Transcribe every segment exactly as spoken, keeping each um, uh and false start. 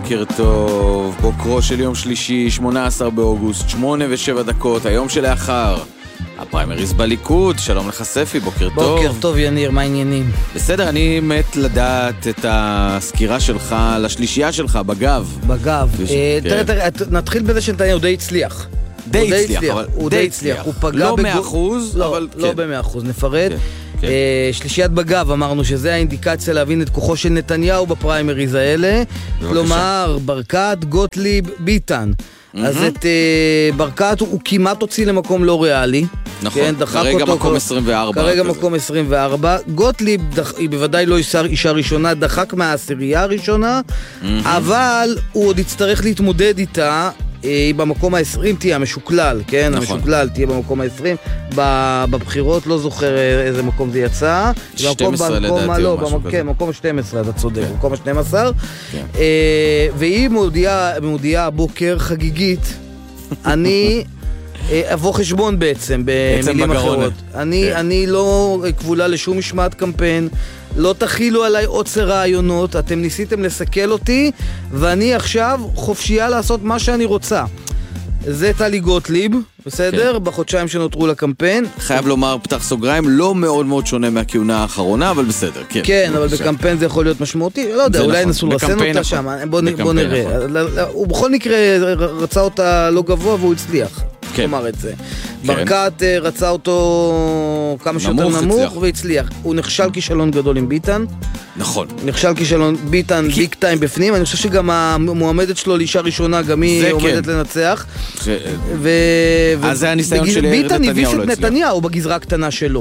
בוקר טוב, בוקרו של יום שלישי, שמונה עשר באוגוסט, שמונה ושבע דקות, היום שלאחר הפריימריז בליכוד. שלום לך ספי, בוקר טוב. בוקר טוב יניר, מה העניינים? בסדר, אני מת לדעת את הסקירה שלך לשלישייה שלך בגב. בגב. תראה, תראה, נתחיל בזה שנתניהו די הצליח. די הצליח, אבל הוא די הצליח. הוא פגע לא מאה אחוז, אבל כן. לא במאה אחוז, נפרד. כן. שלישיית בגב, אמרנו שזה האינדיקציה להבין את כוחו של נתניהו בפריימריז האלה. כלומר, ברקת, גוטליב, ביטן. אז את ברקת הוא כמעט הוציא למקום לא ריאלי. נכון, כרגע מקום עשרים וארבע. כרגע מקום עשרים וארבע. גוטליב היא בוודאי לא אישה ראשונה, דחק מהעשירייה הראשונה, אבל הוא עוד יצטרך להתמודד איתה. היא במקום ה-עשרים תהיה המשוקלל, כן? נכון. המשוקלל תהיה במקום ה-עשרים. בבחירות לא זוכר איזה מקום זה יצא. שתים עשרה לדעתי לא, או משהו כזה. כזה. כן, מקום ה-שתים עשרה, אתה צודק, כן. מקום ה-שתים עשרה. כן. והיא מודיעה, מודיעה הבוקר חגיגית, אני אבוא חשבון בעצם, במילים אחרות. אני, כן. אני לא כבולה לשום משמעת קמפיין, לא תחילו עליי עוצר רעיונות, אתם ניסיתם לסכל אותי, ואני עכשיו חופשייה לעשות מה שאני רוצה. זה טלי גוטליב, בסדר? כן. בחודשיים שנותרו לקמפיין. חייב לומר, פתח סוגריים, לא מאוד מאוד שונה מהכיונה האחרונה, אבל בסדר, כן. כן, אבל בקמפיין זה יכול להיות משמעותי. לא יודע, אולי נסו לרסן אותה שם. בוא, בוא נראה. הוא בכל מקרה רצה אותה לא גבוה והוא הצליח. כן. כלומר את זה. כן. ברקת רצה אותו כמה שיותר נמוך והצליח. הוא נכשל כישלון גדול עם ביטן. נכון. נכשל כישלון ביטן ביג טיים בפנים. אני חושב שגם המועמדת שלו לאישה ראשונה גם היא עומדת כן. לנצח. ש... ו... אז זה הניסיון של ביטן נתניהו הביס לא את הצליח. נתניהו בגזרה הקטנה שלו.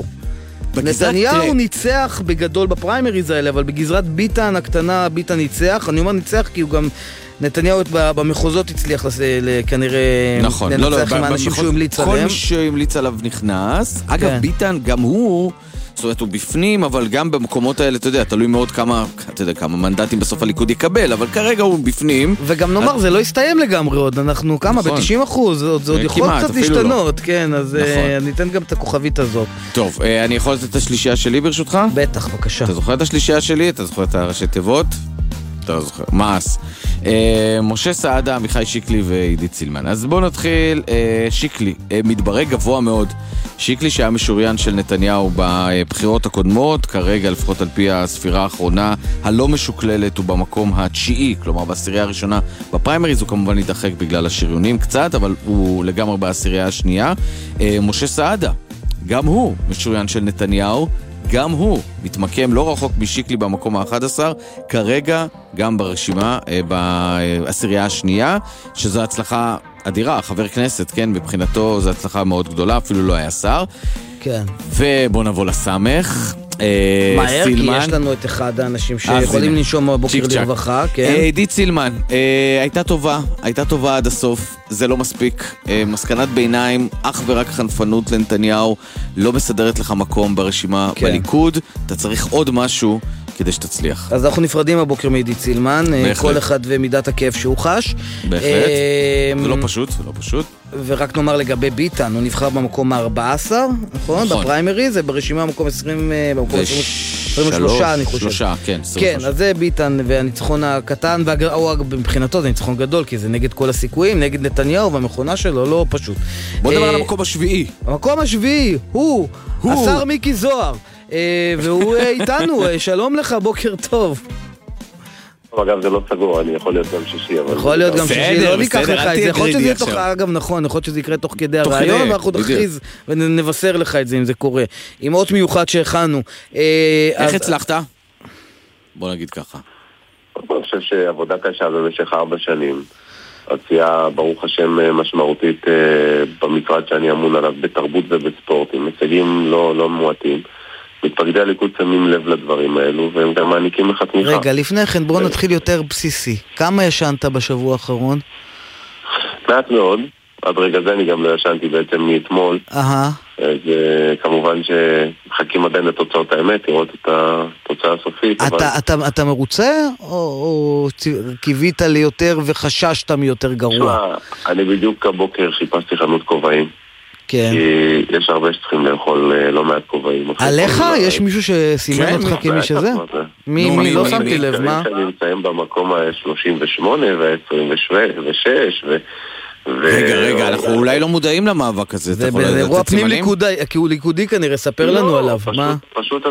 נתניהו ניצח בגדול בפריימריז האלה, אבל בגזרת ביטן הקטנה ביטן ניצח. אני אומר ניצח כי הוא גם נתניהו במחוזות הצליח כנראה נכון, לנצח עם האנשים שהוא המליץ עליהם. כל מי שהמליץ עליו נכנס. אגב, ביטן גם הוא, זאת אומרת, הוא בפנים, אבל גם במקומות האלה, אתה יודע, תלוי מאוד כמה, אתה יודע, כמה מנדטים בסוף הליכוד יקבל, אבל כרגע הוא בפנים. וגם נאמר, זה לא יסתיים לגמרי עוד, אנחנו כמה, ב-תשעים אחוז, זה עוד יכול קצת להשתנות, כן, אז אני אתן גם את הכוכבית הזאת. טוב, אני יכול לתת את השלישייה שלי ברשותך? בטח, בבקשה. אתה זוכר את השלישייה שלי? אתה זוכר את הראשי תיבות? אתה לא זוכר, מעש. משה סעדה, עמיחי שיקלי ועידית סילמן. אז בואו נתחיל. שיקלי, מתברג גבוה מאוד. שיקלי שהיה משוריין של נתניהו בבחירות הקודמות, כרגע לפחות על פי הספירה האחרונה הלא משוקללת, הוא במקום התשיעי, כלומר בעשירייה הראשונה בפריימריז. הוא כמובן ידחק בגלל השריונים קצת, אבל הוא לגמרי בעשירייה השנייה. משה סעדה, גם הוא משוריין של נתניהו, גם הוא מתמקם לא רחוק משיקלי במקום ה-אחד עשר, כרגע גם ברשימה, בעשירייה השנייה, שזו הצלחה אדירה, חבר כנסת, כן, מבחינתו זו הצלחה מאוד גדולה, אפילו לא היה שר. כן. ובוא נבוא לסמך. מהר, כי יש לנו את אחד האנשים שיכולים לנשום בבוקר לרווחה, כן. עידית סילמן, הייתה טובה, הייתה טובה עד הסוף, זה לא מספיק. מסקנת ביניים, אך ורק חנפנות לנתניהו, לא מסדרת לך מקום ברשימה בליכוד, אתה צריך עוד משהו כדי שתצליח. אז אנחנו נפרדים הבוקר מעידית סילמן, כל אחד ומידת הכאב שהוא חש. בהחלט, זה לא פשוט, זה לא פשוט. ורק נאמר לגבי ביטן, הוא נבחר במקום ה-ארבע עשרה, נכון? בפריימריז, זה ברשימה במקום עשרים, במקום עשרים ושלוש, אני חושב. שלושה, כן, כן, אז זה ביטן והניצחון הקטן, ומבחינתו זה ניצחון גדול, כי זה נגד כל הסיכויים, נגד נתניהו והמכונה שלו, לא פשוט. בוא נדבר על המקום השביעי. המקום השביעי, הוא, השר מיקי זוהר, והוא איתנו, שלום לך, בוקר טוב. אגב, זה לא סגור, אני יכול להיות גם שישי. יכול להיות גם שישי, לא ניקח לך את זה. יכול להיות שזה תוך, אגב, נכון, יכול להיות שזה יקרה תוך כדי הרעיון, ואנחנו נכריז ונבשר לך את זה אם זה קורה. עם אות מיוחד שהכנו. איך הצלחת? בוא נגיד ככה. אני חושב שעבודה קשה במשך ארבע שנים. עשייה, ברוך השם, משמעותית במשרד שאני אמון עליו, בתרבות ובספורט, עם הישגים לא מועטים. מתפקדי הליכוד שמים לב לדברים האלו, והם גם מעניקים לך תמיכה. רגע, לפני כן בואו נתחיל יותר בסיסי. כמה ישנת בשבוע האחרון? מעט מאוד. עד רגע זה אני גם לא ישנתי בעצם מאתמול. אהה. אז כמובן שמחכים עדיין לתוצאות האמת, לראות את התוצאה הסופית. אתה מרוצה? או קיווית לי יותר וחששת מיותר גרוע? אני בדיוק הבוקר חיפשתי חנות כובעים. כן. כי יש הרבה שצריכים לאכול לא מעט כובעים. עליך? יש מישהו שסימן אותך כמי שזה? מי לא שמתי לב, מה? שאני נמצאים במקום ה-שלושים ושמונה וה-עשרים ושש ו... רגע, רגע, אנחנו אולי לא מודעים למאבק הזה. זה אירוע פנים ליכודי, כי הוא ליכודי כנראה, ספר לנו עליו. פשוט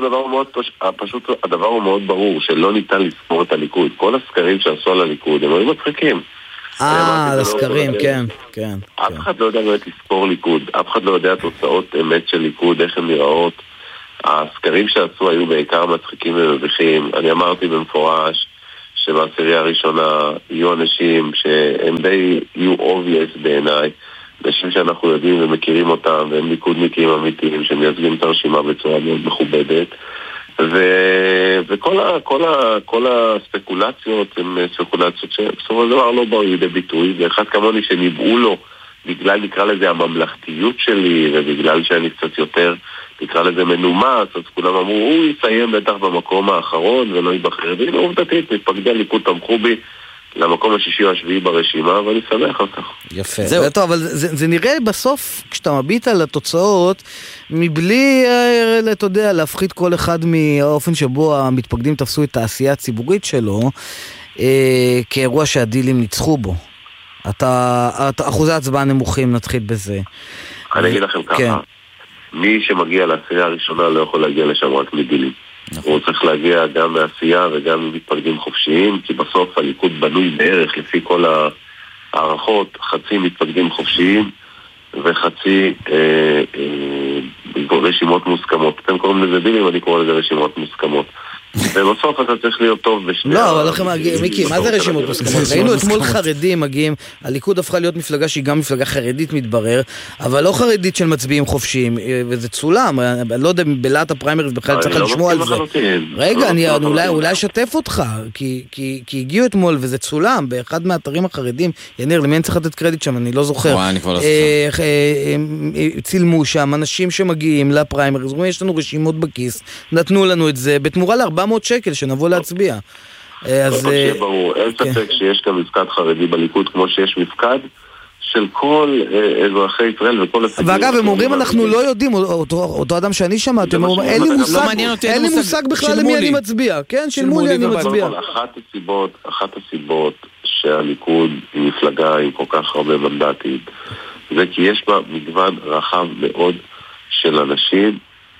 הדבר הוא מאוד ברור, שלא ניתן לספור את הליכוד. כל הסקרים שעשו על הליכוד, הם היו מצחיקים. אה, על הסקרים, כן, כן. אף אחד לא יודע באמת לספור ליכוד, אף אחד לא יודע תוצאות אמת של ליכוד, איך הן נראות. הסקרים שעשו היו בעיקר מצחיקים ומביכים. אני אמרתי במפורש, שבעשירייה הראשונה יהיו אנשים שהם די יהיו obvious בעיניי, אנשים שאנחנו יודעים ומכירים אותם, והם ליכודניקים אמיתיים שמייצגים את הרשימה בצורה מאוד מכובדת, ו... וכל ה... כל ה... כל הספקולציות הן ספקולציות שבסופו של דבר לא באו לידי ביטוי, ואחד כמוני שניבאו לו בגלל, נקרא לזה, הממלכתיות שלי, ובגלל שאני קצת יותר, נקרא לזה מנומס, אז כולם אמרו, הוא יסיים בטח במקום האחרון ולא ייבחר. והנה עובדתית, מתפקדי הליכוד תמכו בי למקום השישי או השביעי ברשימה, ואני שמח על כך. יפה. זה טוב, אבל זה, זה נראה בסוף, כשאתה מביט על התוצאות, מבלי, אתה יודע, להפחית כל אחד מהאופן שבו המתפקדים תפסו את העשייה הציבורית שלו, אה, כאירוע שהדילים ניצחו בו. אתה, אתה, אחוזי הצבעה נמוכים, נתחיל בזה. אני אגיד לכם ככה. כן. מי שמגיע לעשייה הראשונה לא יכול להגיע לשם רק מדילים. הוא צריך להגיע גם מעשייה וגם מתפקדים חופשיים, כי בסוף הליכוד בנוי בערך לפי כל הערכות, חצי מתפקדים חופשיים וחצי אה, אה, רשימות מוסכמות. אתם קוראים לזה דילים, אני קורא לזה רשימות מוסכמות. ובסוף אתה צריך להיות טוב בשני... לא, אבל לכם, מיקי, מה זה רשימות מוסכמות? ראינו אתמול חרדים מגיעים, הליכוד הפכה להיות מפלגה שהיא גם מפלגה חרדית מתברר, אבל לא חרדית של מצביעים חופשיים, וזה צולם, לא יודע, בלעת הפריימריז בכלל צריך לשמוע על זה. רגע, אני אולי אשתף אותך, כי הגיעו אתמול וזה צולם, באחד מהאתרים החרדים, יניר, למי אני צריך לתת קרדיט שם, אני לא זוכר. צילמו שם, אנשים שמגיעים לפריימריז, יש לנו רשימות בכיס, נתנו לנו את זה, בתמורה ל-ארבע מאות שקל שנבוא להצביע. אז שיהיה ברור, אין ספק שיש כאן מפקד חרדי בליכוד כמו שיש מפקד של כל אזרחי ישראל וכל הסיפור. ואגב, הם אומרים אנחנו לא יודעים, אותו אדם שאני שמעתי, אין לי מושג בכלל למי אני מצביע. כן, שילמו לי אני מצביע. אחת הסיבות שהליכוד היא מפלגה עם כל כך הרבה מנדטים, זה כי יש בה מגוון רחב מאוד של אנשים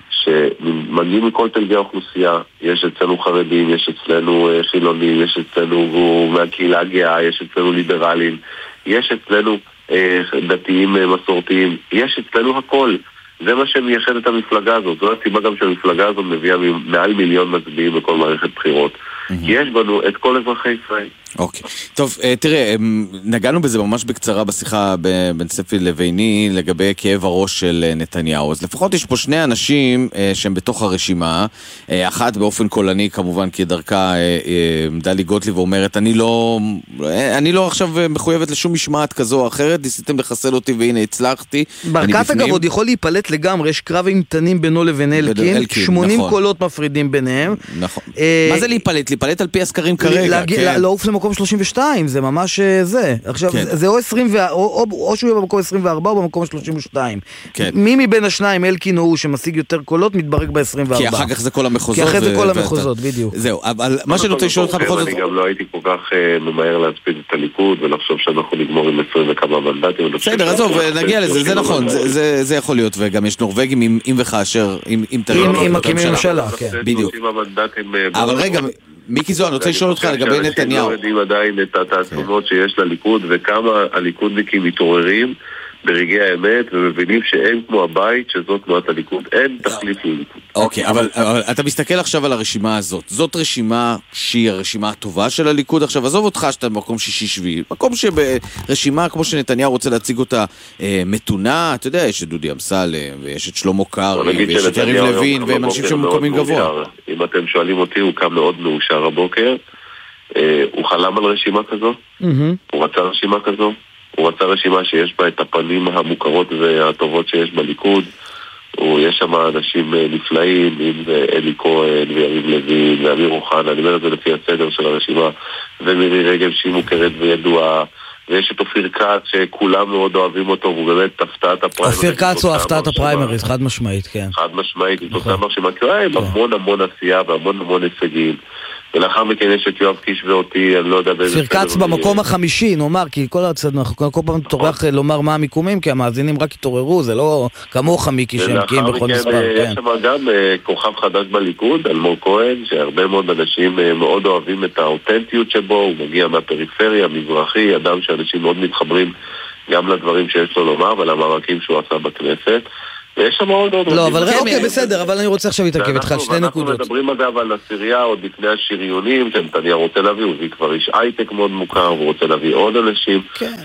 שמגיעים מכל תלגי האוכלוסייה. יש אצלנו חרדים, יש אצלנו חילונים, יש אצלנו מהקהילה הגאה, יש אצלנו ליברלים, יש אצלנו דתיים מסורתיים, יש אצלנו הכל. זה מה שמייחד את המפלגה הזאת. זו הסיבה גם שהמפלגה הזאת מביאה מעל מיליון מצביעים בכל מערכת בחירות. כי יש בנו את כל אזרחי ישראל. אוקיי. טוב, תראה, נגענו בזה ממש בקצרה בשיחה בין ספי לביני לגבי כאב הראש של נתניהו. אז לפחות יש פה שני אנשים שהם בתוך הרשימה. אחת באופן קולני כמובן כדרכה דלי גוטליב ואומרת, אני לא, אני לא עכשיו מחויבת לשום משמעת כזו או אחרת, ניסיתם לחסל אותי והנה הצלחתי. ברקת אגב עוד יכול להיפלט לגמרי, יש קרב אימתנים בינו לבין אלקין, שמונים קולות מפרידים ביניהם. נכון. מה זה להיפלט? להיפלט על פי הסקרים כרגע. לעוף למקום שלושים ושתיים, זה ממש זה. עכשיו, זה או עשרים, או שהוא יהיה במקום עשרים וארבע או במקום שלושים ושתיים. מי מבין השניים, אלקין או הוא שמשיג יותר קולות, מתברק ב-עשרים וארבע. כי אחר כך זה כל המחוזות. כי אחר זה כל המחוזות, בדיוק. זהו, אבל מה שאני רוצה לשאול אותך בכל זאת... אני גם לא הייתי כל כך ממהר להצפיד את הליכוד, ולחשוב שאנחנו נגמור עם עשרים וכמה מנדטים. בסדר, עזוב, נגיע לזה, זה נכון, זה יכול להיות, וגם יש נורווגים אם וכאשר, אם תרימו. אם מקימים ממשלה, כן. בדיוק. אבל רגע, מיקי זוהר, אני רוצה לשאול אותך לגבי נתניהו. לא יודעים עדיין את התעצומות שיש לליכוד וכמה הליכודניקים מתעוררים ברגעי האמת ומבינים שאין כמו הבית שזאת תנועת הליכוד, אין תחליף לליכוד. אוקיי, אבל אתה מסתכל עכשיו על הרשימה הזאת, זאת רשימה שהיא הרשימה הטובה של הליכוד. עכשיו עזוב אותך שאתה במקום שישי שביעי, מקום שברשימה כמו שנתניהו רוצה להציג אותה מתונה, אתה יודע, יש את דודי אמסלם ויש את שלמה קרעי ויש את יריב לוין והם אנשים שמקומים גבוה. אם אתם שואלים אותי, הוא קם מאוד מאושר הבוקר, הוא חלם על רשימה כזו, הוא רצה רשימה כזו, הוא רצה רשימה שיש בה את הפנים המוכרות והטובות שיש בליכוד. יש שם אנשים נפלאים, אם זה אלי כהן ויריב לוין ואמיר אוחנה, אני אומר את זה לפי הסדר של הרשימה, ומירי רגב שהיא מוכרת וידועה, ויש את אופיר כץ שכולם מאוד אוהבים אותו, והוא באמת הפתעת הפריימריז. אופיר כץ הוא הפתעת הפריימריז, חד משמעית, כן. חד משמעית, היא תוצאה מרשימה, כי הוא היה עם המון המון עשייה והמון המון הישגים. ולאחר מכן יש את יואב קיש ואותי, אני לא יודע באיזה... אופיר כץ במקום החמישי, נאמר, כי כל הצד, אנחנו כל פעם תורך לומר מה המיקומים, כי המאזינים רק התעוררו, זה לא כמוך מיקי שהם בקיאים בכל מספר. ולאחר מכן יש שם גם כוכב חדש בליכוד, אלמוג כהן, שהרבה מאוד אנשים מאוד אוהבים את האותנטיות שבו, הוא מגיע מהפריפריה, מזרחי, אדם שאנשים מאוד מתחברים גם לדברים שיש לו לומר ולמאבקים שהוא עשה בכנסת. ויש שם עוד עוד... לא, אבל אוקיי, בסדר, אבל אני רוצה עכשיו להתעכב איתך שתי נקודות. אנחנו מדברים אגב על הסירייה עוד לפני השריונים, שנתניהו רוצה להביא, הוא הביא כבר איש הייטק מאוד מוכר, הוא רוצה להביא עוד אנשים.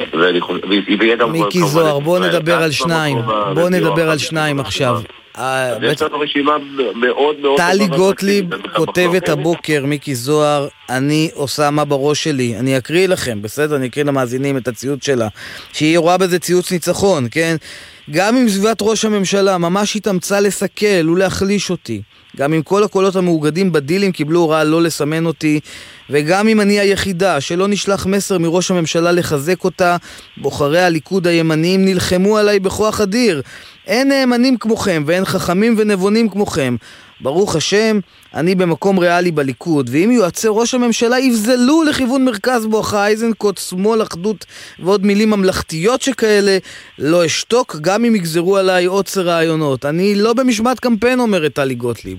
מיקי זוהר, בוא נדבר על שניים, בוא נדבר על שניים עכשיו. יש לנו רשימה מאוד מאוד... טלי גוטליב כותבת הבוקר, מיקי זוהר, אני עושה מה בראש שלי, אני אקריא לכם, בסדר? אני אקריא למאזינים את הציוץ שלה, שהיא רואה בזה ציוץ ניצחון, כן? גם אם סביבת ראש הממשלה ממש התאמצה לסכל ולהחליש אותי, גם אם כל הקולות המאוגדים בדילים קיבלו הוראה לא לסמן אותי, וגם אם אני היחידה שלא נשלח מסר מראש הממשלה לחזק אותה, בוחרי הליכוד הימניים נלחמו עליי בכוח אדיר. אין נאמנים כמוכם ואין חכמים ונבונים כמוכם. ברוך השם, אני במקום ריאלי בליכוד, ואם יועצי ראש הממשלה יבזלו לכיוון מרכז בואכה אייזנקוט, שמאל, אחדות ועוד מילים ממלכתיות שכאלה, לא אשתוק גם אם יגזרו עליי עוצר רעיונות. אני לא במשמעת קמפיין, אומרת טלי גוטליב.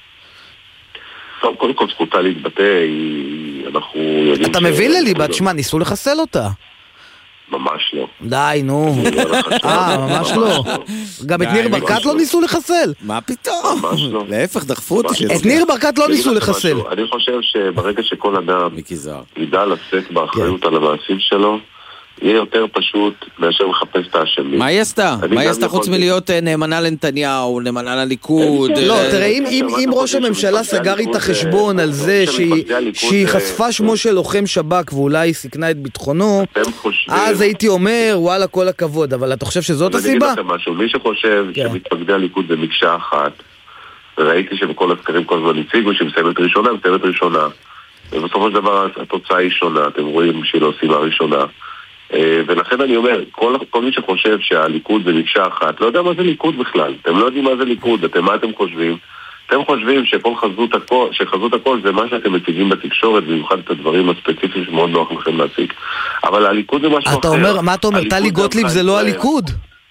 טוב, קודם כל זכותה להתבטא, אנחנו יודעים... אתה מבין לליבת, שמה, ניסו לחסל אותה. ממש לא. די, נו. אה, ממש לא. גם את ניר ברקת לא ניסו לחסל. מה פתאום? ממש לא. להפך, דחפו אותי. את ניר ברקת לא ניסו לחסל. אני חושב שברגע שכל אדם ידע לשאת באחריות על המעשים שלו, יהיה יותר פשוט מאשר לחפש את האשמים. מה היא עשתה? מה היא עשתה חוץ מלהיות נאמנה לנתניהו, נאמנה לליכוד? לא, תראה, אם ראש הממשלה סגר איתה חשבון על זה שהיא חשפה שמו של לוחם שב"כ ואולי סיכנה את ביטחונו, אז הייתי אומר, וואלה, כל הכבוד, אבל אתה חושב שזאת הסיבה? אני אגיד לכם משהו, מי שחושב שמתפקדי הליכוד זה מקשה אחת, ראיתי שבכל הסקרים כל הזמן הציגו שמסיימת ראשונה, מסיימת ראשונה, ובסופו של דבר התוצאה היא שונה, אתם רואים שהיא לא סיבה ראשונה. ולכן אני אומר, כל, כל מי שחושב שהליכוד זה מקשה אחת, לא יודע מה זה ליכוד בכלל, אתם לא יודעים מה זה ליכוד, אתם מה אתם חושבים? אתם חושבים שכל חזות הכל, שחזות הכל זה מה שאתם מציגים בתקשורת, במיוחד את הדברים הספציפיים שמאוד נוח לכם להציג. אבל הליכוד זה משהו אתה אחר. אומר, מה אתה אומר, טלי גוטליב זה לא הליכוד?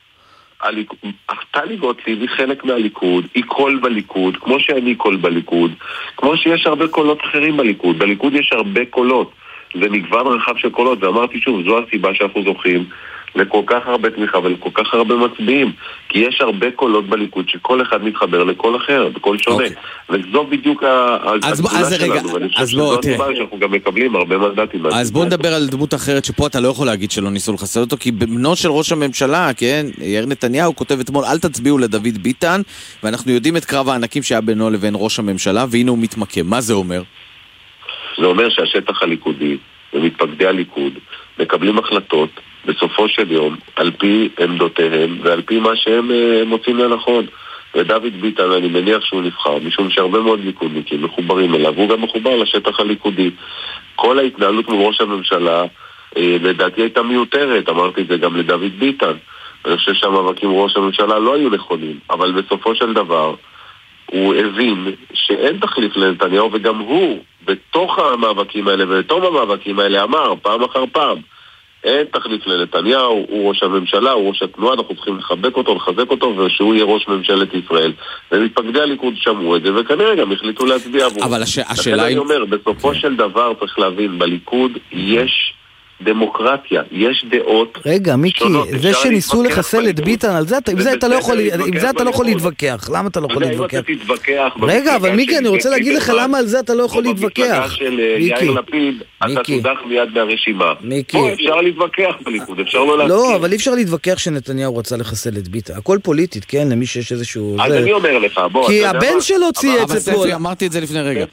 טלי גוטליב היא חלק מהליכוד, היא קול בליכוד, כמו שאני קול בליכוד, כמו שיש הרבה קולות אחרים בליכוד, בליכוד יש הרבה קולות. זה מגוון רחב של קולות, ואמרתי שוב, זו הסיבה שאנחנו זוכים לכל כך הרבה תמיכה ולכל כך הרבה מצביעים, כי יש הרבה קולות בליכוד שכל אחד מתחבר לכל אחר, בכל שונה, וזו בדיוק הגדולה שלנו, ואני חושב שזו הסיבה שאנחנו גם מקבלים הרבה מנדטים. אז בואו נדבר על דמות אחרת שפה אתה לא יכול להגיד שלא ניסו לחסל אותו, כי בנו של ראש הממשלה, כן, יאיר נתניהו כותב אתמול, אל תצביעו לדוד ביטן, ואנחנו יודעים את קרב הענקים שהיה בינו לבין ראש הממשלה, והנה הוא מתמקם. מה זה אומר? זה אומר שהשטח הליכודי ומתפקדי הליכוד מקבלים החלטות בסופו של יום על פי עמדותיהם ועל פי מה שהם מוצאים לנכון. ודוד ביטן, אני מניח שהוא נבחר, משום שהרבה מאוד ליכודניקים מחוברים אליו, והוא גם מחובר לשטח הליכודי. כל ההתנהלות מול ראש הממשלה, לדעתי הייתה מיותרת, אמרתי את זה גם לדוד ביטן. אני חושב שהמאבקים ראש הממשלה לא היו נכונים, אבל בסופו של דבר הוא הבין שאין תחליף לנתניהו, וגם הוא בתוך המאבקים האלה ובתום המאבקים האלה אמר פעם אחר פעם, אין תחליף לנתניהו, הוא ראש הממשלה, הוא ראש התנועה, אנחנו צריכים לחבק אותו, לחזק אותו, ושהוא יהיה ראש ממשלת ישראל. ומתפקדי הליכוד שמעו את זה, וכנראה גם החליטו להצביע עבור. אבל הש... השאלה היא... אני אומר, בסופו של דבר צריך להבין, בליכוד יש דמוקרטיה, יש דעות. רגע, מיקי, זה שניסו לחסל את ביטן, על זה אתה לא יכול, עם זה אתה לא יכול להתווכח. למה אתה לא יכול להתווכח? רגע, אבל מיקי, אני רוצה להגיד לך למה על זה אתה לא יכול להתווכח. של יאיר לפיד, אתה תודח מיד מהרשימה. פה אפשר להתווכח בליכוד, אפשר לא להסכים. לא, אבל אי אפשר להתווכח שנתניהו רצה לחסל את ביטן. הכל פוליטית, כן, למי שיש איזשהו... אז אני אומר לך, בוא. כי הבן שלו צייץ אתמול. אמרתי את זה לפני רגע.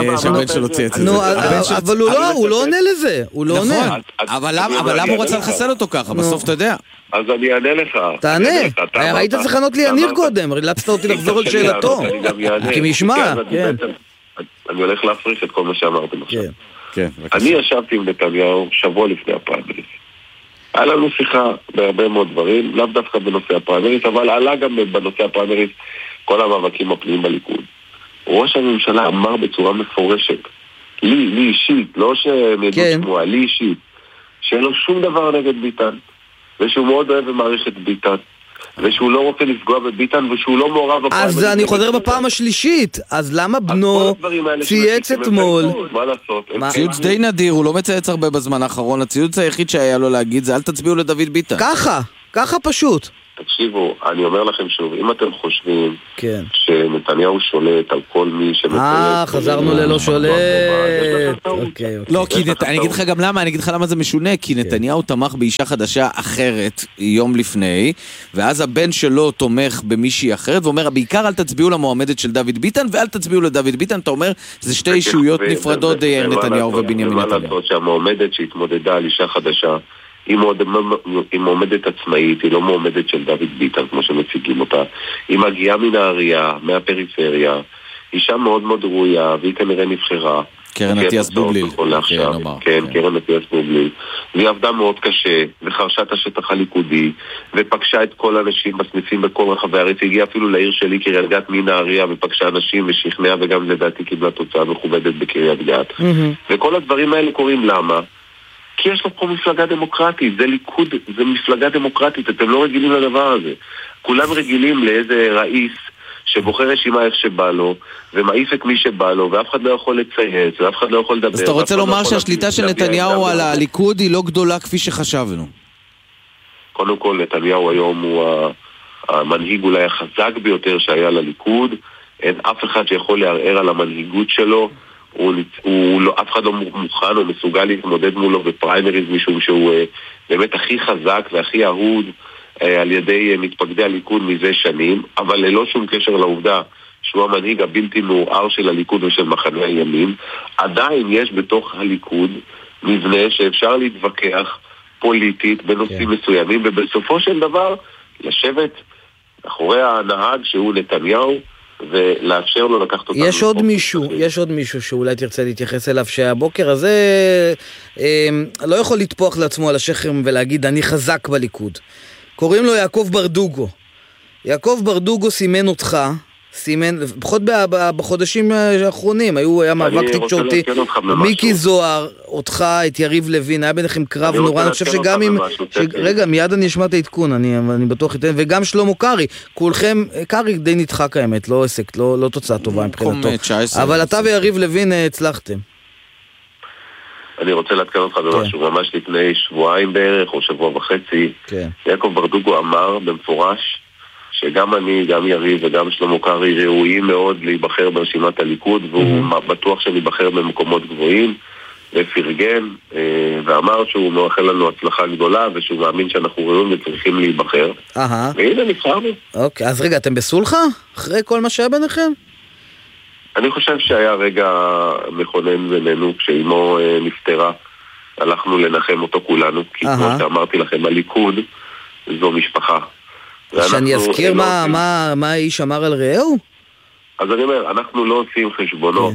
אבל הוא לא עונה לזה, הוא לא עונה. אבל למה הוא רצה לחסל אותו ככה? בסוף אתה יודע. אז אני אענה לך. תענה. ראית צריך לענות לי יניר קודם, רילצת אותי לחזור על שאלתו. כי משמע, כן. אני הולך להפריך את כל מה שאמרתם עכשיו. אני ישבתי עם נתניהו שבוע לפני הפריימריז. היה לנו שיחה בהרבה מאוד דברים, לאו דווקא בנושא הפריימריס, אבל עלה גם בנושא הפריימריס כל המאבקים הפנימיים בליכוד. ראש הממשלה אמר בצורה מפורשת, לי, לי אישית, לא שהם ידעו כן. שמוע, לי אישית, שאין לו שום דבר נגד ביטן, ושהוא מאוד אוהב ומעריך את ביטן, ושהוא לא רוצה לפגוע בביטן, ושהוא לא מעורב בפריימריס. אז אני חוזר בפעם השלישית, אז למה בנו צייץ אתמול? מה לעשות? ציוץ די נדיר, הוא לא מצייץ הרבה בזמן האחרון, הציוץ היחיד שהיה לו להגיד זה אל תצביעו לדוד ביטן. ככה, ככה פשוט. תקשיבו, אני אומר לכם שוב, אם אתם חושבים כן. שנתניהו שולט על כל מי שמציית... אה, חזרנו ללא שולט. אוקיי, אוקיי. לא, כי אני אגיד לך גם למה, אני אגיד לך למה זה משונה, כי נתניהו תמך באישה חדשה אחרת יום לפני, ואז הבן שלו תומך במישהי אחרת, ואומר, בעיקר אל תצביעו למועמדת של דוד ביטן, ואל תצביעו לדוד ביטן, אתה אומר, זה שתי אישויות נפרדות, יאיר נתניהו ובנימין נתניהו. ומה לעשות שהמועמדת שהתמודדה על אישה חדשה, היא מועמדת עצמאית, היא לא מועמדת של דוד ביטן, כמו שמציגים אותה. היא מגיעה מנהריה, מהפריפריה, אישה מאוד מאוד ראויה, והיא כנראה נבחרה. קרן אטיאס בובליל. כן, קרן אטיאס בובליל. והיא עבדה מאוד קשה, וחרשה את השטח הליכודי, ופגשה את כל האנשים בסניפים בכל רחבי הארץ. היא הגיעה אפילו לעיר שלי, קריית גת מנהריה, ופגשה אנשים ושכנעה, וגם לדעתי קיבלה תוצאה מכובדת בקריית גת. וכל הדברים האלה קורים למה? כי יש לו פה מפלגה דמוקרטית, זה ליכוד, זה מפלגה דמוקרטית, אתם לא רגילים לדבר הזה. כולם רגילים לאיזה ראיס שבוחר רשימה איך שבא לו, ומעיף את מי שבא לו, ואף אחד לא יכול לצייץ, ואף אחד לא יכול לדבר. אז אתה רוצה לומר שהשליטה של נתניהו על הליכוד היא לא גדולה כפי שחשבנו? קודם כל, נתניהו היום הוא המנהיג אולי החזק ביותר שהיה לליכוד, אין אף אחד שיכול לערער על המנהיגות שלו, הוא, הוא לא, אף אחד לא מוכן או מסוגל להתמודד מולו בפריימריז משום שהוא אה, באמת הכי חזק והכי אהוד אה, על ידי אה, מתפקדי הליכוד מזה שנים, אבל ללא שום קשר לעובדה שהוא המנהיג הבלתי מעורער של הליכוד ושל מחנה הימין. עדיין יש בתוך הליכוד מבנה שאפשר להתווכח פוליטית בנושאים yeah. מסוימים, ובסופו של דבר לשבת אחורי הנהג שהוא נתניהו ולאפשר לו לקחת אותנו. יש עוד מישהו, יש עוד מישהו שאולי תרצה להתייחס אליו, שהבוקר הזה אה, לא יכול לתפוח לעצמו על השכם ולהגיד אני חזק בליכוד. קוראים לו יעקב ברדוגו. יעקב ברדוגו סימן אותך, סימן, לפחות בחודשים האחרונים, היו, היה מאבק תקשורתי, מיקי זוהר, אותך, את יריב לוין, היה ביניכם קרב נורא, אני חושב שגם אם, רגע, מיד אני אשמע את העדכון, אני בטוח איתן, וגם שלמה קרי, כולכם, קרי די נדחק האמת, לא עסק, לא תוצאה טובה מבחינתו, אבל אתה ויריב לוין הצלחתם. אני רוצה להתקן אותך במשהו, ממש לפני שבועיים בערך, או שבוע וחצי, יעקב ברדוגו אמר במפורש, שגם אני, גם יריב וגם שלמה קרי ראויים מאוד להיבחר ברשימת הליכוד, והוא בטוח שניבחר במקומות גבוהים, ופרגן, ואמר שהוא מאחל לנו הצלחה גדולה, ושהוא מאמין שאנחנו ראויים וצריכים להיבחר. והנה נבחרנו. אוקיי, אז רגע, אתם בסולחה? אחרי כל מה שהיה ביניכם? אני חושב שהיה רגע מכונן בינינו, כשאימו נפטרה, הלכנו לנחם אותו כולנו, כי כמו שאמרתי לכם, הליכוד זו משפחה. שאני אזכיר מה, מה, מה האיש אמר על רעהו? אז אני אומר, אנחנו לא עושים חשבונות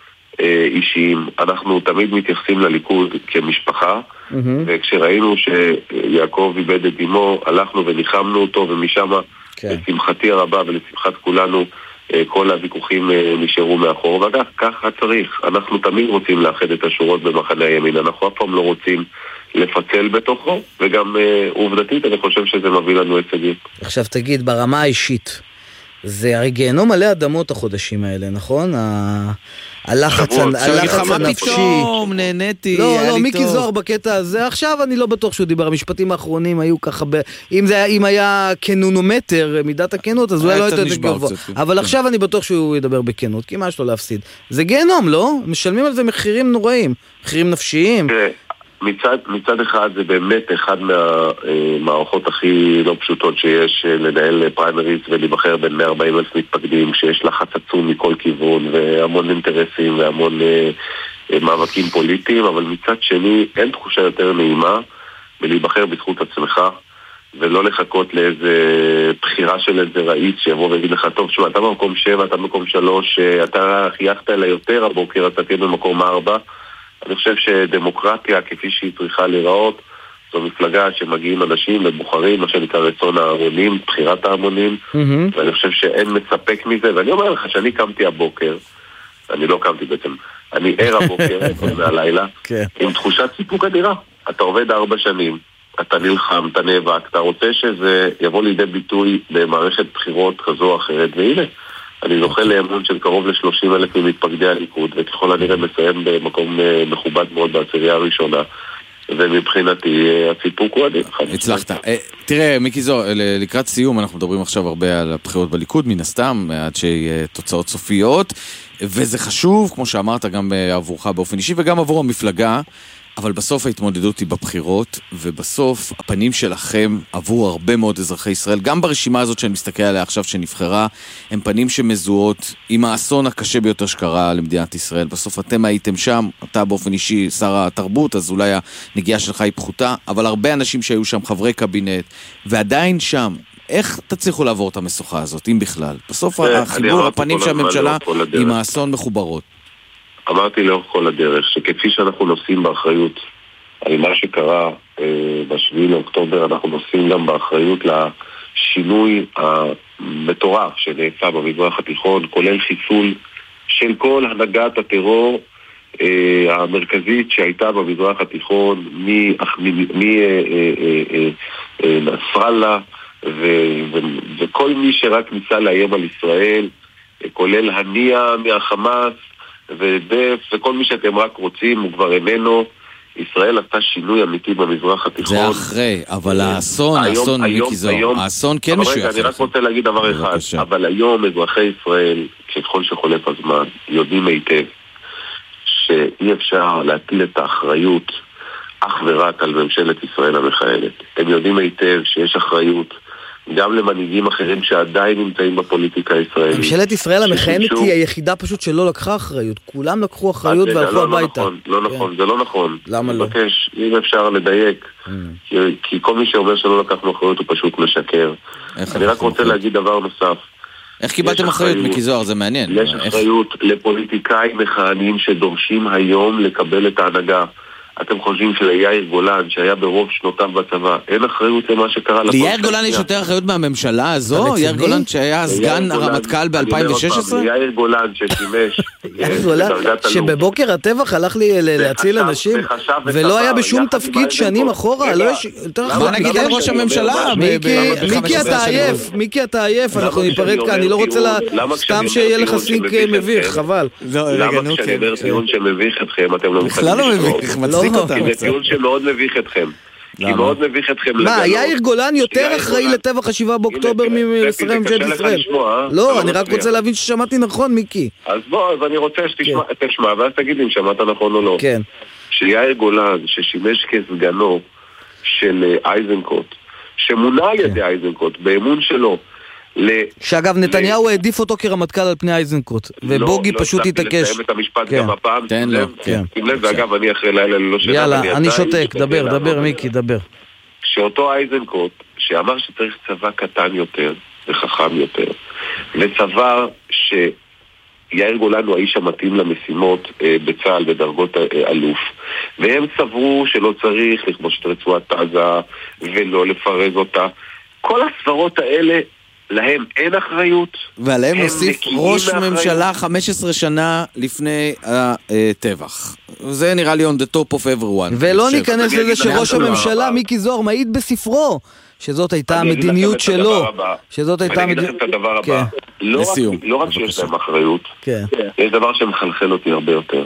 אישיים, אנחנו תמיד מתייחסים לליכוד כמשפחה, וכשראינו שיעקב איבד את אמו, הלכנו וניחמנו אותו, ומשם לשמחתי הרבה ולשמחת כולנו, כל הוויכוחים נשארו מאחור, וכך, ככה צריך. אנחנו תמיד רוצים לאחד את השורות במחנה הימין, אנחנו אף פעם לא רוצים לפצל בתוכו, וגם עובדתית אני חושב שזה מביא לנו הישגים. עכשיו תגיד, ברמה האישית, זה הרי גיהנום מלא אדמות החודשים האלה, נכון? הלחץ הנפשי. פתאום, נהניתי. לא, לא, מיקי זוהר בקטע הזה, עכשיו אני לא בטוח שהוא דיבר, המשפטים האחרונים היו ככה, אם היה כנונומטר, מידת הכנות, אז אולי לא יותר גבוה. אבל עכשיו אני בטוח שהוא ידבר בכנות, כי מה יש לו להפסיד? זה גיהנום, לא? משלמים על זה מחירים נוראים, מחירים נפשיים. מצד, מצד אחד זה באמת אחד מהמערכות הכי לא פשוטות שיש, לנהל פריימריז ולהיבחר בין מאה וארבעים אלף מתפקדים, כשיש לחץ עצום מכל כיוון והמון אינטרסים והמון אה, מאבקים פוליטיים, אבל מצד שני אין תחושה יותר נעימה בלהיבחר בזכות עצמך ולא לחכות לאיזה בחירה של איזה רעיץ שיבוא ויגיד לך, טוב, שמה, אתה במקום שבע, אתה במקום שלוש, אתה חייכת אלה יותר הבוקר, אתה תהיה במקום ארבע. אני חושב שדמוקרטיה, כפי שהיא צריכה להיראות, זו מפלגה שמגיעים אנשים ובוחרים, מה שנקרא רצון ההמונים, בחירת ההמונים, mm-hmm. ואני חושב שאין מספק מזה, ואני אומר לך שאני קמתי הבוקר, אני לא קמתי בעצם, אני ער הבוקר, מהלילה, עם תחושת סיפוק אדירה. אתה עובד ארבע שנים, אתה נלחם, אתה נאבק, אתה רוצה שזה יבוא לידי ביטוי במערכת בחירות כזו או אחרת, והנה, אני זוכה לאמון של קרוב ל-שלושים אלף ממתפקדי הליכוד, וככל הנראה מסיים במקום מכובד מאוד בעשירייה הראשונה, ומבחינתי הסיפוק הוא אדיר. הצלחת. תראה, מיקי זוהר, לקראת סיום, אנחנו מדברים עכשיו הרבה על הבחירות בליכוד, מן הסתם, עד שיהיה תוצאות סופיות, וזה חשוב, כמו שאמרת, גם עבורך באופן אישי, וגם עבור המפלגה, אבל בסוף ההתמודדות היא בבחירות, ובסוף הפנים שלכם עבור הרבה מאוד אזרחי ישראל, גם ברשימה הזאת שאני מסתכל עליה עכשיו שנבחרה, הם פנים שמזוהות עם האסון הקשה ביותר שקרה למדינת ישראל. בסוף אתם הייתם שם, אתה באופן אישי שר התרבות, אז אולי הנגיעה שלך היא פחותה, אבל הרבה אנשים שהיו שם, חברי קבינט, ועדיין שם, איך תצליחו לעבור את המשוכה הזאת, אם בכלל? בסוף החיבור, הפנים של הממשלה עם האסון מחוברות. אמרתי לאורך כל הדרך, שכפי שאנחנו נושאים באחריות על מה שקרה אה, בשביעי לאוקטובר, אנחנו נושאים גם באחריות לשינוי המטורף שנעשה במזרח התיכון, כולל חיסול של כל הנהגת הטרור אה, המרכזית שהייתה במזרח התיכון, מנסראללה וכל מי שרק ניסה לאיים על ישראל, כולל הנייה מהחמאס, ודף, וכל מי שאתם רק רוצים, הוא כבר איננו. ישראל עשתה שינוי אמיתי במזרח התיכון. זה אחרי, אבל האסון, האסון מיקי זוהר, האסון כן משוייך. אני רק רוצה להגיד דבר אחד, אבל היום אזרחי ישראל, ככל שחולף הזמן, יודעים היטב שאי אפשר להטיל את האחריות אך ורק על ממשלת ישראל המכהנת. הם יודעים היטב שיש אחריות גם למנהיגים אחרים שעדיין נמצאים בפוליטיקה הישראלית. ממשלת ישראל המכהנת היא היחידה פשוט שלא לקחה אחריות. כולם לקחו אחריות והלכו הביתה. לא נכון, זה לא נכון. למה לא? אני מבקש, אם אפשר לדייק, כי כל מי שאומר שלא לקחנו אחריות הוא פשוט משקר. אני רק רוצה להגיד דבר נוסף. איך קיבלתם אחריות, מיקי זוהר? זה מעניין. יש אחריות לפוליטיקאים מכהנים שדורשים היום לקבל את ההנהגה. אתם חושבים שליאיר גולן, שהיה ברוב שנותיו בצבא, אין אחריות למה שקרה... ליאיר גולן יש יותר אחריות מהממשלה הזו? יאיר גולן שהיה סגן הרמטכ"ל ב-אלפיים ושש עשרה? יאיר גולן ששימש... יאיר גולן שבבוקר הטבח הלך לי להציל אנשים, ולא היה בשום תפקיד שנים אחורה, מה נגיד על ראש הממשלה? מיקי אתה עייף, מיקי אתה עייף, אנחנו ניפרד כאן, אני לא רוצה סתם שיהיה לך סינק מביך, חבל. למה כשאני אומר טיעון שמביך אתכם, אתם לא בכלל לא מביך, זה טיעון שמאוד מביך אתכם. כי מאוד מביך אתכם. מה, יאיר גולן יותר אחראי לטבח השבעה באוקטובר משרי ממשלת ישראל? לא, אני רק רוצה להבין ששמעתי נכון, מיקי. אז בוא, אז אני רוצה שתשמע, ואז תגיד לי אם שמעת נכון או לא. כן. שיאיר גולן, ששימש כסגנו של אייזנקוט, שמונה על ידי אייזנקוט, באמון שלו, שאגב נתניהו העדיף אותו כרמטכ"ל על פני אייזנקוט, ובוגי פשוט התעקש. לא, לא הצלחתי לסיים את המשפט גם הפעם. תן לו, כן. ואגב, אני אחרי לילה ללא שנה. יאללה, אני שותק, דבר, דבר מיקי, דבר. שאותו אייזנקוט, שאמר שצריך צבא קטן יותר וחכם יותר, וצבא שיאיר גולן הוא האיש המתאים למשימות בצה"ל בדרגות אלוף, והם סברו שלא צריך לכבוש את רצועת עזה ולא לפרז אותה. כל הסברות האלה להם אין אחריות. ועליהם נוסיף ראש ממשלה חמש עשרה שנה לפני הטבח. זה נראה לי on the top of everyone. ולא ניכנס לזה שראש הממשלה מיקי זוהר מעיד בספרו שזאת הייתה המדיניות שלו. שזאת הייתה המדיניות. אני אגיד לכם את הדבר הבא. לא רק שיש להם אחריות, יש דבר שמחלחל אותי הרבה יותר.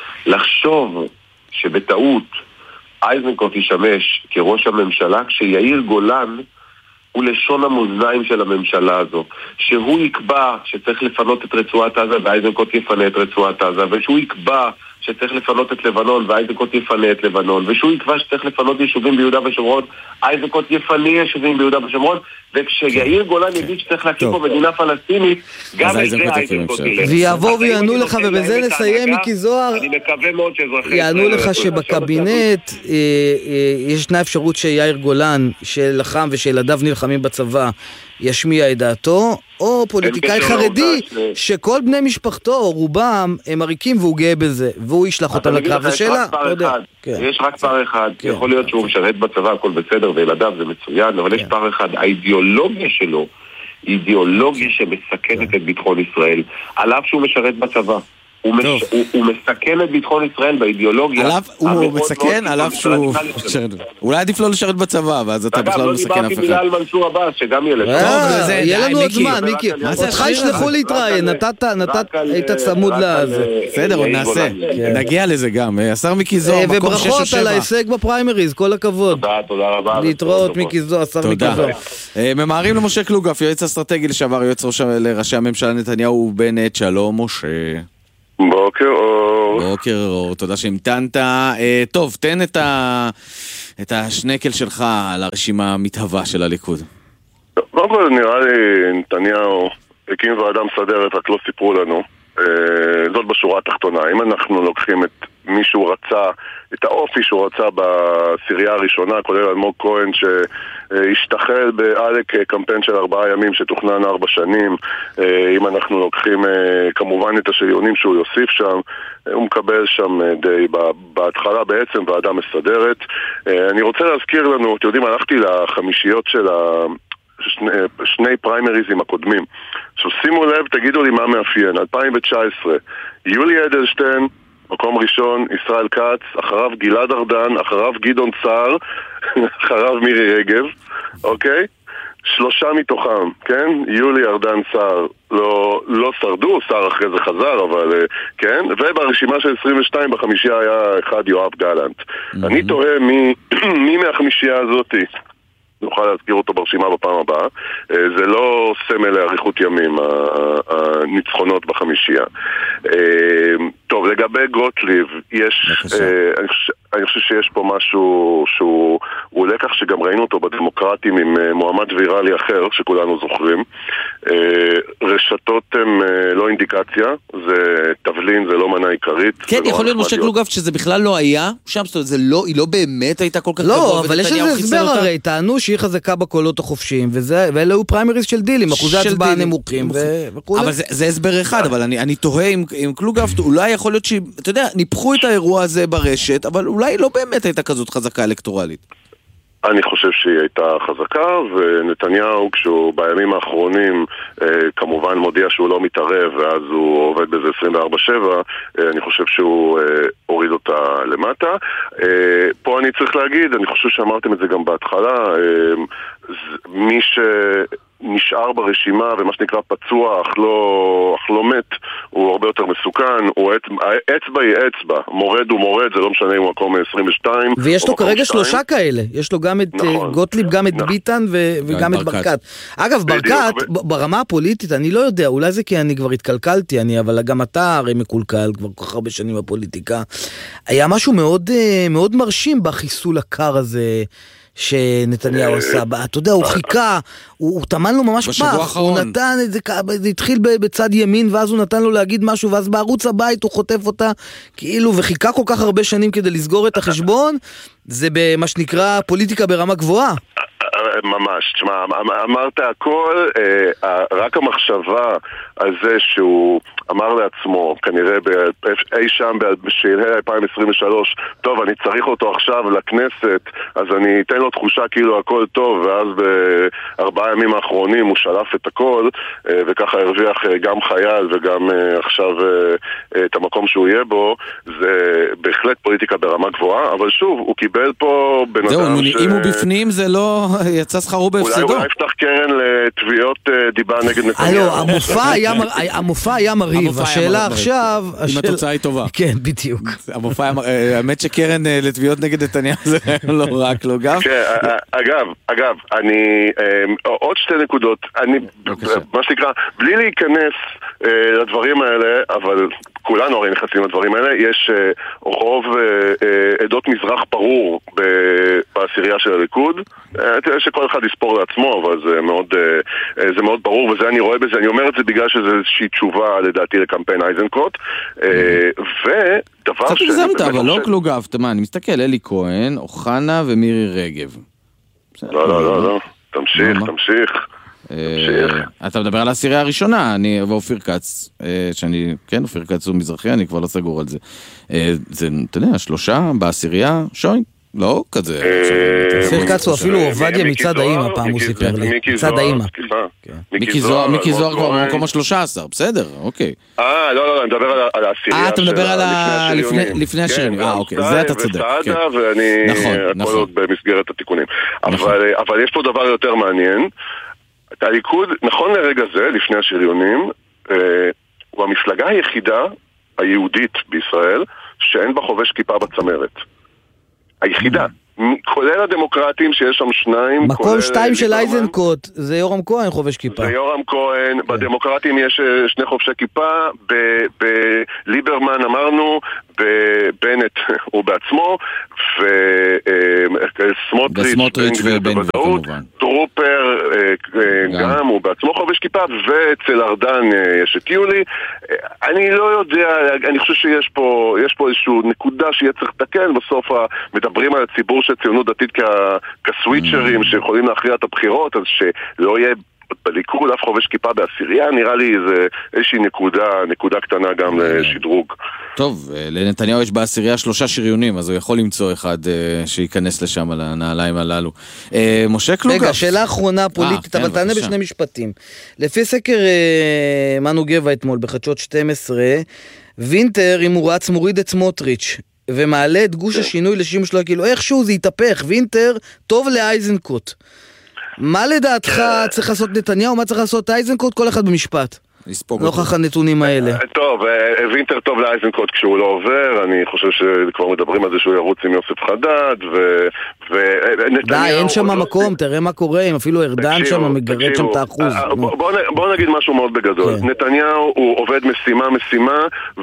לחשוב שבטעות אייזנקוט ישמש כראש הממשלה כשיאיר גולן הוא לשון המאזניים של הממשלה הזו, שהוא יקבע שצריך לפנות את רצועת עזה ואייזנקוט יפנה את רצועת עזה, ושהוא יקבע שצריך לפנות את לבנון ואייזנקוט יפנה את לבנון, ושהוא יקבע שצריך לפנות יישובים ביהודה ושומרון, אייזנקוט יפנה יישובים ביהודה ושומרון, וכשיאיר גולן יגיד שצריך להקים פה מדינה פלסטינית, גם את זה אייזנקוט ילך. ויבואו ויענו לך, ובזה נסיים מיקי זוהר, אני מקווה מאוד שאזרחי יענו לך שבקבינט ישנה אפשרות שיאיר גולן, שלחם ושילדיו נלחמים בצבא, ישמיע את דעתו, או פוליטיקאי חרדי שכל בני משפחתו, רובם, הם עריקים והוא גאה בזה, והוא ישלח אותם לקרב. זה שאלה. יש רק פער אחד, יכול להיות שהוא משרת בצבא, הכל בסדר, וילדיו זה מצוין, אבל יש פער אחד, האידיאולוגיה שלו, אידיאולוגיה שמסכנת את ביטחון ישראל, על אף שהוא משרת בצבא. הוא, מש... הוא, הוא מסכן את ביטחון ישראל באידיאולוגיה. עליו, הוא מסכן, עליו שהוא... אולי עדיף לא לשרת בצבא, ואז אתה בכלל לא מסכן אף אחד. אגב, לא דיברתי מילה על מנסור עבאס, שגם ילד. יהיה לנו עוד זמן, מיקי. אותך ישלחו להתראיין, נתת, היית צמוד לזה. בסדר, עוד נעשה. נגיע לזה גם. השר מיקי זוהר, מקום שש או שבע. וברכות על ההישג בפריימריז, כל הכבוד. תודה, תודה רבה. להתראות, מיקי זוהר, השר מיקי זוהר. ממהרים למשה קלוגהפט, יועץ אסטרטגי לשעבר, יועץ ראשי הממשלה נתניהו ובנט. שלום, משה. בוקר אור. בוקר אור, תודה שהמתנת. אה, טוב, תן את, ה... את השנקל שלך על הרשימה המתהווה של הליכוד. קודם כל נראה לי נתניהו הקים ועדה מסדרת, רק לא סיפרו לנו. אה, זאת בשורה התחתונה. אם אנחנו לוקחים את מי שהוא רצה, את האופי שהוא רצה בסירייה הראשונה, כולל אלמוג כהן שהשתחל בעלק קמפיין של ארבעה ימים שתוכנן ארבע שנים, אם אנחנו לוקחים כמובן את השריונים שהוא יוסיף שם, הוא מקבל שם די בהתחלה בעצם ועדה מסדרת. אני רוצה להזכיר לנו, אתם יודעים, הלכתי לחמישיות של ה... שני, שני פריימריזים הקודמים. עכשיו שימו לב, תגידו לי מה מאפיין. אלפיים תשע עשרה, יולי אדלשטיין מקום ראשון, ישראל כץ, אחריו גלעד ארדן, אחריו גדעון סער, אחריו מירי רגב, אוקיי? שלושה מתוכם, כן? יולי ארדן סער לא, לא שרדו, סער אחרי זה חזר, אבל כן? וברשימה של עשרים ושתיים בחמישייה היה אחד יואב גלנט. Mm-hmm. אני תוהה מי, מי מהחמישייה הזאתי נוכל להזכיר אותו ברשימה בפעם הבאה. זה לא סמל לאריכות ימים, הניצחונות בחמישייה. טוב, לגבי גוטליב, יש, אני חושב, אני חושב שיש פה משהו שהוא לקח שגם ראינו אותו בדמוקרטים עם מועמד ויראלי אחר, שכולנו זוכרים. רשתות הם לא אינדיקציה, זה תבלין, זה לא מנה עיקרית. כן, יכול להיות משה קלוגהפט שזה בכלל לא היה, שם זה לא, היא לא באמת הייתה כל כך לא, אבל יש איזה הסבר הרי, טענו שהיא חזקה בקולות החופשיים, ואלה הוא פריימריז של דילים, אחוזי הצבעה נמוכים וכו'. אבל זה הסבר אחד, אבל אני תוהה עם קלוגהפט, אולי יכול להיות שהיא, אתה יודע, ניפחו את האירוע הזה ברשת, אבל אולי לא באמת הייתה כזאת חזקה אלקטורלית. אני חושב שהיא הייתה חזקה, ונתניהו כשהוא בימים האחרונים אה, כמובן מודיע שהוא לא מתערב, ואז הוא עובד בזה עשרים וארבע שבע, אה, אני חושב שהוא אה, הוריד אותה למטה. אה, פה אני צריך להגיד, אני חושב שאמרתם את זה גם בהתחלה, אה, מי ש... נשאר ברשימה ומה שנקרא פצוע אך לא, אך לא מת, הוא הרבה יותר מסוכן. הוא אצבע היא אצבע, מורד הוא מורד, זה לא משנה אם הוא מקום עשרים ושתיים ויש לו כרגע שלושה כאלה, יש לו גם את נכון, גוטליב, גם את נכון. ביטן ו- וגם את ברקת. אגב, ברקת ברמה הפוליטית אני לא יודע, אולי זה כי אני כבר התקלקלתי אני, אבל גם אתה הרי מקולקל כבר כל כך הרבה שנים בפוליטיקה. היה משהו מאוד, מאוד מרשים בחיסול הקר הזה שנתניהו עשה, אתה יודע, הוא חיכה, הוא תמן לו ממש פח, הוא נתן את זה, זה התחיל בצד ימין, ואז הוא נתן לו להגיד משהו, ואז בערוץ הבית הוא חוטף אותה, כאילו, וחיכה כל כך הרבה שנים כדי לסגור את החשבון, זה במה שנקרא פוליטיקה ברמה גבוהה. ממש, תשמע, אמרת הכל, רק המחשבה על זה שהוא אמר לעצמו, כנראה אי שם בשלהי אלפיים עשרים ושלוש, טוב, אני צריך אותו עכשיו לכנסת, אז אני אתן לו תחושה כאילו הכל טוב, ואז בארבעה ימים האחרונים הוא שלף את הכל, וככה הרוויח גם חייל וגם עכשיו את המקום שהוא יהיה בו. זה בהחלט פוליטיקה ברמה גבוהה, אבל שוב, הוא קיבל פה בן אדם ש... אם הוא בפנים זה לא יצא שכרו בהפסדו. אולי יפתח קרן לתביעות דיבה נגד נתניהו. המופע היה מריב, השאלה עכשיו... אם התוצאה היא טובה. כן, בדיוק. האמת שקרן לתביעות נגד נתניהו זה לא רק, לא גם. אגב, אגב, אני... עוד שתי נקודות, אני... מה שנקרא, בלי להיכנס לדברים האלה, אבל... כולנו הרי נכנסים לדברים האלה, יש רוב עדות מזרח ברור בעשירייה של הליכוד, שכל אחד יספור לעצמו, אבל זה מאוד, זה מאוד ברור, וזה אני רואה בזה, אני אומר את זה בגלל שזה איזושהי תשובה לדעתי לקמפיין אייזנקוט, ודבר קצת הגזמת, אבל לא קלוגהפט, מה, אני מסתכל, אלי כהן, אוחנה ומירי רגב. לא, לא, לא, לא, תמשיך, תמשיך. אתה מדבר על העשירייה הראשונה, אני ואופיר כץ, שאני, כן, אופיר כץ הוא מזרחי, אני כבר לא סגור על זה. זה, אתה יודע, שלושה בעשירייה, שוי, לא כזה. אופיר כץ הוא אפילו עובדיה מצד האמא, פעם הוא סיפר לי. מצד האמא. מיקי זוהר כבר במקום ה-שלושה עשר, בסדר, אוקיי. אה, לא, לא, אני מדבר על העשירייה. אה, אתה מדבר על לפני השנים, אה, אוקיי, זה אתה צודק. וסעדה, ואני, הכל עוד במסגרת התיקונים. אבל יש פה דבר יותר מעניין. הליכוד, נכון לרגע זה, לפני השריונים, הוא המפלגה היחידה היהודית בישראל שאין בה חובש כיפה בצמרת. היחידה. כולל הדמוקרטים שיש שם שניים. מקום שתיים של אייזנקוט, זה יורם כהן חובש כיפה. זה יורם כהן, בדמוקרטים יש שני חובשי כיפה, בליברמן אמרנו, בבנט הוא בעצמו, וסמוטריץ' ובן גביר כמובן. טרופר גם הוא בעצמו חובש כיפה, ואצל ארדן יש את יולי. אני לא יודע, אני חושב שיש פה איזשהו נקודה שיהיה צריך לתקן, בסוף מדברים על הציבור של ציונות דתית כסוויצ'רים שיכולים להכריע את הבחירות, אז שלא יהיה בליכוד אף חובש כיפה בעשירייה, נראה לי זה איזושהי נקודה, נקודה קטנה גם לשדרוג. טוב, לנתניהו יש בעשירייה שלושה שריונים, אז הוא יכול למצוא אחד שייכנס לשם על הנעליים הללו. משה קלוגף. רגע, שאלה אחרונה פוליטית, אבל תענה בשני משפטים. לפי סקר מנו גבע אתמול בחדשות שתים עשרה, וינטר, אם הוא רץ, מוריד את סמוטריץ' ומעלה את גוש השינוי לשימוש שלו, כאילו איכשהו זה יתהפך, וינטר טוב לאייזנקוט. מה לדעתך צריך לעשות נתניהו, מה צריך לעשות אייזנקוט, כל אחד במשפט? נוכח הנתונים האלה. טוב, וינטר טוב לאייזנקוט כשהוא לא עובר, אני חושב שכבר מדברים על זה שהוא ירוץ עם יוסף חדד, די, אין שם מקום, תראה מה קורה, אם אפילו ארדן שם מגרד שם את האחוז. בואו נגיד משהו מאוד בגדול. נתניהו הוא עובד משימה משימה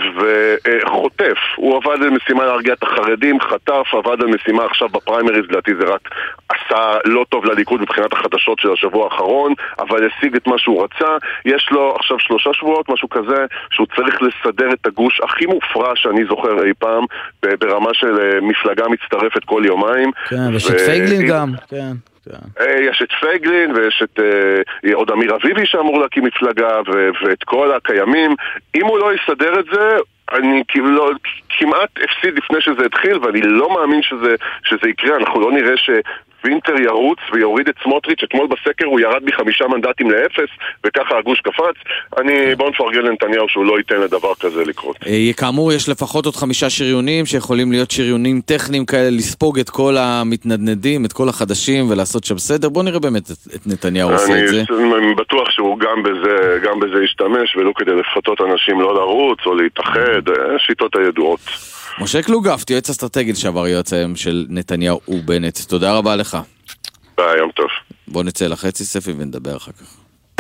וחוטף. הוא עבד על משימה להרגיע את החרדים, חטף, עבד על משימה עכשיו בפריימריז, לדעתי זה רק עשה לא טוב לליכוד מבחינת החדשות של השבוע האחרון, אבל השיג את מה שהוא רצה. יש לו עכשיו שלושה שבועות, משהו כזה, שהוא צריך לסדר את הגוש הכי מופרע שאני זוכר אי פעם, ברמה של מפלגה מצטרפת כל יומיים. כן, ויש את פייגלין גם. כן. יש את פייגלין ויש את עוד אמיר אביבי שאמור להקים מפלגה ואת כל הקיימים. אם הוא לא יסדר את זה, אני כמעט הפסיד לפני שזה התחיל, ואני לא מאמין שזה, שזה יקרה. אנחנו לא נראה שוינטר ירוץ ויוריד את סמוטריץ'. אתמול בסקר הוא ירד מחמישה מנדטים לאפס, וככה הגוש קפץ. אני בוא נפרגן לנתניהו שהוא לא ייתן לדבר כזה לקרות. כאמור, יש לפחות עוד חמישה שריונים שיכולים להיות שריונים טכניים כאלה, לספוג את כל המתנדנדים, את כל החדשים ולעשות שם סדר. בוא נראה באמת את נתניהו עושה את זה. אני בטוח שהוא גם בזה, גם בזה ישתמש, ולא כדי לפתות אנשים לא לרוץ או להתאחד, שיטות הידועות. משה קלוגף, יועץ אסטרטגי לשעבר יועץ היום של נתניהו ובנט. תודה רבה לך. ביי, יום טוב. בוא נצא לחצי ספי ונדבר אחר כך.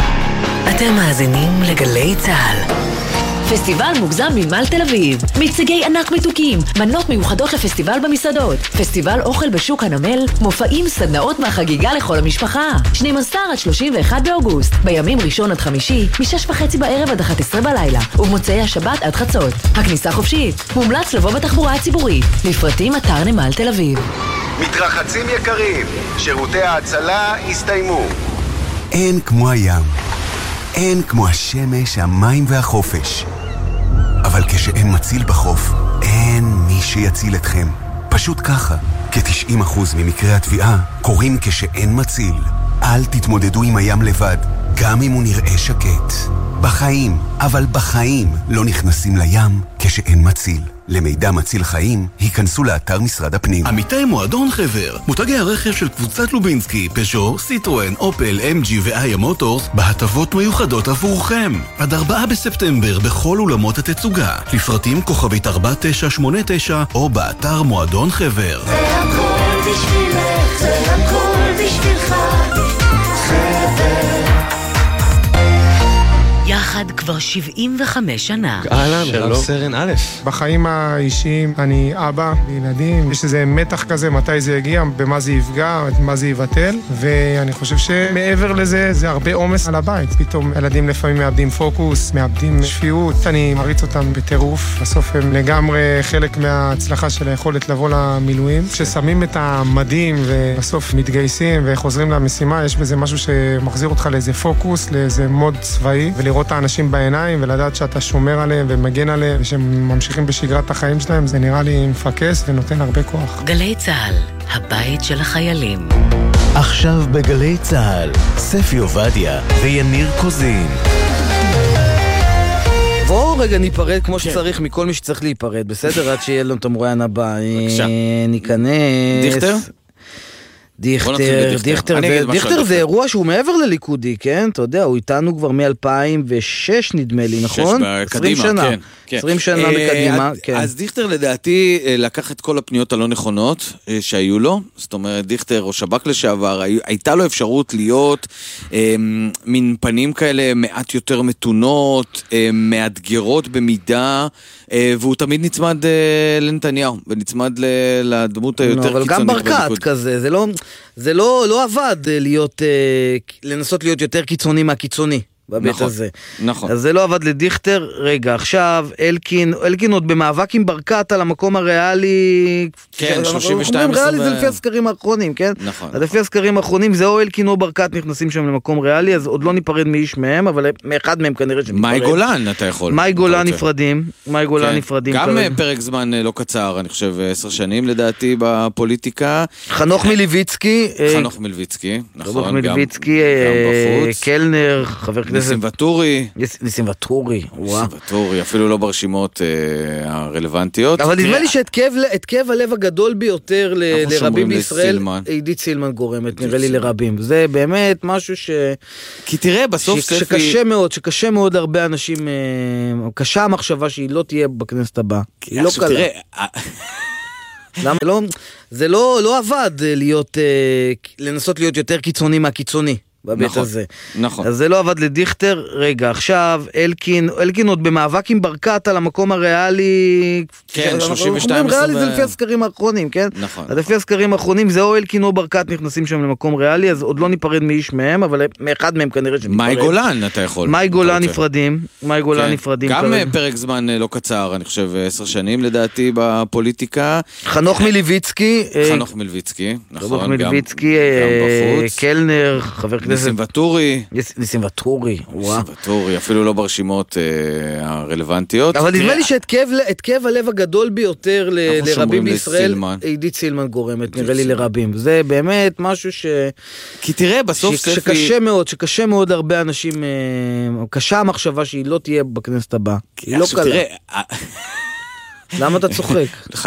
אתם מאזינים לגלי צהל. פסטיבל מוגזם ממל תל אביב, מיצגי ענק מתוקים, מנות מיוחדות לפסטיבל במסעדות, פסטיבל אוכל בשוק הנמל, מופעים, סדנאות מהחגיגה לכל המשפחה. שנים עשר עד שלושים ואחד באוגוסט, בימים ראשון עד חמישי, משש וחצי בערב עד אחת עשרה בלילה, ובמוצאי השבת עד חצות. הכניסה חופשית, מומלץ לבוא בתחבורה הציבורית. לפרטים אתר נמל תל אביב. מתרחצים יקרים, שירותי ההצלה הסתיימו. אין כמו הים, אין כמו השמש, המים והחופש. אבל כשאין מציל בחוף, אין מי שיציל אתכם. פשוט ככה, כ-תשעים אחוז ממקרי התביעה קורים כשאין מציל. אל תתמודדו עם הים לבד, גם אם הוא נראה שקט. בחיים, אבל בחיים לא נכנסים לים כשאין מציל. למידע מציל חיים, היכנסו לאתר משרד הפנים. עמיתי מועדון חבר, מותגי הרכב של קבוצת לובינסקי, פז'ו, סיטרואן, אופל, אם ג'י ואיה מוטורס, בהטבות מיוחדות עבורכם. עד ארבעה בספטמבר בכל אולמות התצוגה. לפרטים כוכבית ארבע תשע שמונה תשע או באתר מועדון חבר. זה הכל בשבילך, זה הכל בשבילך, חבר. יחד כבר כבר שבעים וחמש שנה. אהלן, רב סרן א'. בחיים האישיים אני אבא לילדים, יש איזה מתח כזה, מתי זה יגיע, במה זה יפגע, מה זה יבטל, ואני חושב שמעבר לזה, זה הרבה עומס על הבית. פתאום ילדים לפעמים מאבדים פוקוס, מאבדים שפיות, אני מריץ אותם בטירוף. בסוף הם לגמרי חלק מההצלחה של היכולת לבוא למילואים. כששמים את המדים ובסוף מתגייסים וחוזרים למשימה, יש בזה משהו שמחזיר אותך לאיזה פוקוס, לאיזה מוד צבאי, ולראות את האנשים בעיניים ולדעת שאתה שומר עליהם ומגן עליהם ושהם ממשיכים בשגרת החיים שלהם, זה נראה לי מפקס ונותן הרבה כוח. גלי צהל, הבית של החיילים. עכשיו בגלי צהל, ספי עובדיה ויניר קוזין. בואו רגע ניפרד כמו שצריך מכל מי שצריך להיפרד, בסדר? עד שיהיה לנו את המרואיין הבא. בבקשה. ניכנס... דיכטר? דיכטר, דיכטר, דיכטר זה אירוע שהוא מעבר לליכודי, כן? אתה יודע, הוא איתנו כבר מ-אלפיים ושש נדמה לי, נכון? עשרים שנה. עשרים שנה בקדימה, כן. אז דיכטר לדעתי לקח את כל הפניות הלא נכונות שהיו לו, זאת אומרת דיכטר או שב"כ לשעבר, הייתה לו אפשרות להיות מין פנים כאלה מעט יותר מתונות, מאתגרות במידה, והוא תמיד נצמד לנתניהו, ונצמד לדמות היותר קיצונית. אבל גם ברקת כזה, זה לא... זה לא, לא עבד להיות, לנסות להיות יותר קיצוני מהקיצוני בבית נכון, הזה. נכון. אז זה לא עבד לדיכטר. רגע, עכשיו, אלקין, אלקין עוד במאבק עם ברקת על המקום הריאלי. כן, שלושים ושתיים. ריאלי זה לפי הסקרים האחרונים, כן? נכון. אז לפי הסקרים האחרונים, זה או אלקין או ברקת נכנסים שם למקום ריאלי, אז עוד לא ניפרד מאיש מהם, אבל מאחד מהם כנראה שניפרד. מאי גולן אתה יכול. מאי גולן נפרדים. מאי גולן נפרדים. גם פרק זמן לא קצר, אני חושב עשר שנים לדעתי בפוליטיקה. חנוך מלביצקי. חנוך מלביצקי, נכון. חנוך מלביצקי, קלנר, חבר כנסת. ניסים וטורי. ניסים וטורי, וואו. ניסים וטורי, אפילו לא ברשימות הרלוונטיות. אבל נדמה לי שאת כאב הלב הגדול ביותר לרבים בישראל, עידית סילמן גורמת, נראה לי לרבים. זה באמת משהו ש... כי תראה, בסוף ספי... שקשה מאוד, שקשה מאוד הרבה אנשים, קשה המחשבה שהיא לא תהיה בכנסת הבאה. היא לא קלה. למה? זה לא עבד להיות, לנסות להיות יותר קיצוני מהקיצוני. בבית נכון, הזה. נכון. אז זה לא עבד לדיכטר. רגע, עכשיו, אלקין, אלקין עוד במאבק עם ברקת על המקום הריאלי. כן, שלושים ושתיים. ריאלי זה לפי הסקרים האחרונים, כן? נכון. אז לפי הסקרים האחרונים, זה או אלקין או ברקת נכנסים שם למקום ריאלי, אז עוד לא ניפרד מאיש מהם, אבל מאחד מהם כנראה שניפרד. מאי גולן אתה יכול. מאי גולן נפרדים. מאי גולן נפרדים. גם פרק זמן לא קצר, אני חושב עשר שנים לדעתי בפוליטיקה. חנוך מלביצקי. חנוך מלביצקי, נכון. חנוך מלביצקי, קלנר, חבר ניסים וטורי. ניסים וטורי, וואו. ניסים וטורי, אפילו לא ברשימות הרלוונטיות. אבל נדמה לי שאת כאב הלב הגדול ביותר לרבים בישראל, עידית סילמן גורמת, נראה לי לרבים. זה באמת משהו ש... כי תראה, בסוף ספי... שקשה מאוד, שקשה מאוד הרבה אנשים, קשה המחשבה שהיא לא תהיה בכנסת הבאה. היא לא קלה. למה אתה צוחק?